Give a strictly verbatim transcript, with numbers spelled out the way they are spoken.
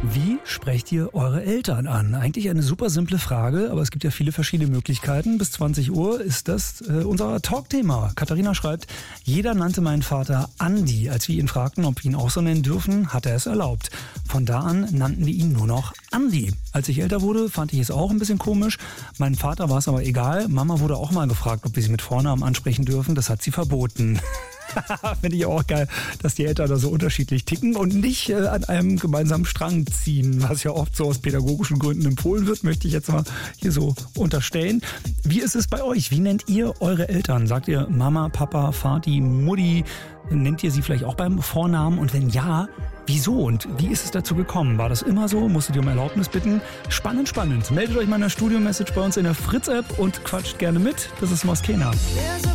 Wie sprecht ihr eure Eltern an? Eigentlich eine super simple Frage, aber es gibt ja viele verschiedene Möglichkeiten. Bis zwanzig Uhr ist das äh, unser Talkthema. Katharina schreibt, jeder nannte meinen Vater Andi. Als wir ihn fragten, ob wir ihn auch so nennen dürfen, hat er es erlaubt. Von da an nannten wir ihn nur noch Andi. Als ich älter wurde, fand ich es auch ein bisschen komisch. Meinem Vater war es aber egal. Mama wurde auch mal gefragt, ob wir sie mit Vornamen ansprechen dürfen. Das hat sie verboten. Finde ich auch geil, dass die Eltern da so unterschiedlich ticken und nicht äh, an einem gemeinsamen Strang ziehen, was ja oft so aus pädagogischen Gründen empfohlen wird, möchte ich jetzt mal hier so unterstellen. Wie ist es bei euch? Wie nennt ihr eure Eltern? Sagt ihr Mama, Papa, Vati, Mutti? Nennt ihr sie vielleicht auch beim Vornamen? Und wenn ja, wieso und wie ist es dazu gekommen? War das immer so? Musstet ihr um Erlaubnis bitten? Spannend, spannend. Meldet euch mal in der Studio-Message bei uns in der Fritz-App und quatscht gerne mit. Das ist Moskena.